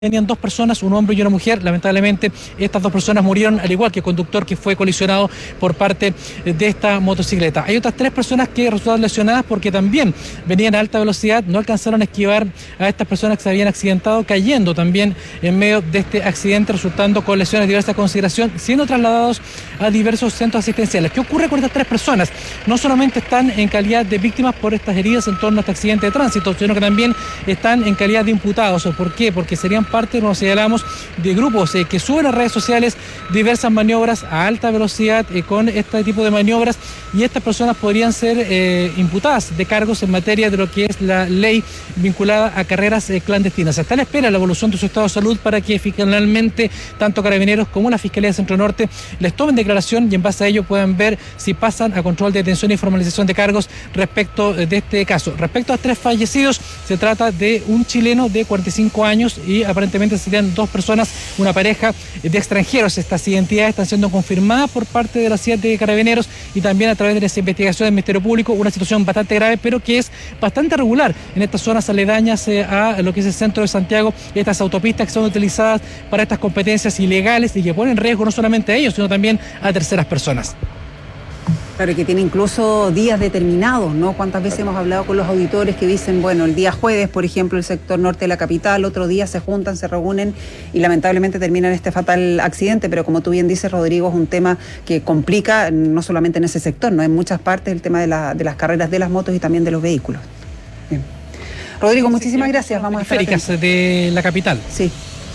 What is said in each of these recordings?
Tenían dos personas, un hombre y una mujer. Lamentablemente, estas dos personas murieron, al igual que el conductor que fue colisionado por parte de esta motocicleta. Hay otras tres personas que resultaron lesionadas porque también venían a alta velocidad, no alcanzaron a esquivar a estas personas que se habían accidentado, cayendo también en medio de este accidente, resultando con lesiones de diversa consideración, siendo trasladados a diversos centros asistenciales. ¿Qué ocurre con estas tres personas? No solamente están en calidad de víctimas por estas heridas en torno a este accidente de tránsito, sino que también están en calidad de imputados. ¿Por qué? Porque serían parte, como señalamos, de grupos que suben a redes sociales diversas maniobras a alta velocidad con este tipo de maniobras, y estas personas podrían ser imputadas de cargos en materia de lo que es la ley vinculada a carreras clandestinas. Está a la espera la evolución de su estado de salud para que finalmente tanto Carabineros como la Fiscalía de Centro Norte les tomen declaración y en base a ello puedan ver si pasan a control de detención y formalización de cargos respecto de este caso. Respecto a tres fallecidos, se trata de un chileno de 45 años y aparentemente serían dos personas, una pareja de extranjeros. Estas identidades están siendo confirmadas por parte de la CIAT de Carabineros y también a través de las investigaciones del Ministerio Público, una situación bastante grave, pero que es bastante regular en estas zonas aledañas a lo que es el centro de Santiago, estas autopistas que son utilizadas para estas competencias ilegales y que ponen en riesgo no solamente a ellos, sino también a terceras personas. Claro, que tiene incluso días determinados, ¿no? ¿Cuántas veces hemos hablado con los auditores que dicen, bueno, el día jueves, por ejemplo, el sector norte de la capital, otro día se juntan, se reúnen y lamentablemente terminan este fatal accidente? Pero como tú bien dices, Rodrigo, es un tema que complica no solamente en ese sector, ¿no? En muchas partes, el tema de las carreras de las motos y también de los vehículos. Bien. Rodrigo, muchísimas gracias. Vamos a estar periféricas de la capital. Sí.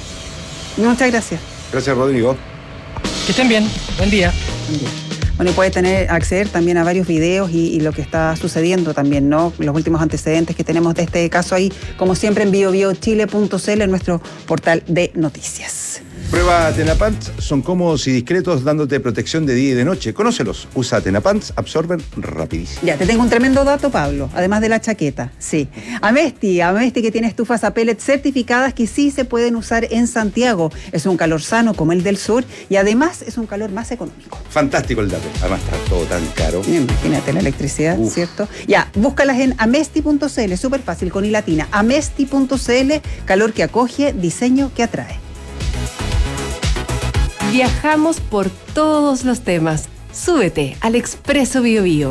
Muchas gracias. Gracias, Rodrigo. Que estén bien. Buen día. Buen día. Bueno, y puede acceder también a varios videos y lo que está sucediendo también, ¿no? Los últimos antecedentes que tenemos de este caso ahí, como siempre, en biobiochile.cl, en nuestro portal de noticias. Prueba Tenapants, son cómodos y discretos dándote protección de día y de noche. Conócelos, usa Tenapants, absorben rapidísimo. Ya, te tengo un tremendo dato, Pablo, además de la chaqueta. Sí, Amesti que tiene estufas a pellet certificadas que sí se pueden usar en Santiago. Es un calor sano como el del sur y además es un calor más económico. Fantástico el dato, además está todo tan caro. Imagínate la electricidad, ¿cierto? Ya, búscalas en amesti.cl, súper fácil, con i latina, amesti.cl, calor que acoge, diseño que atrae. Viajamos por todos los temas. Súbete al Expreso BioBio.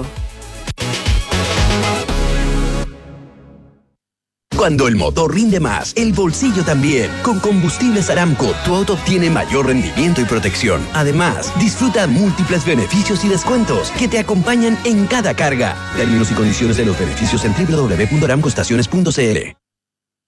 Cuando el motor rinde más, el bolsillo también. Con Combustibles Aramco, tu auto obtiene mayor rendimiento y protección. Además, disfruta múltiples beneficios y descuentos que te acompañan en cada carga. Términos y condiciones de los beneficios en www.aramcoestaciones.cl.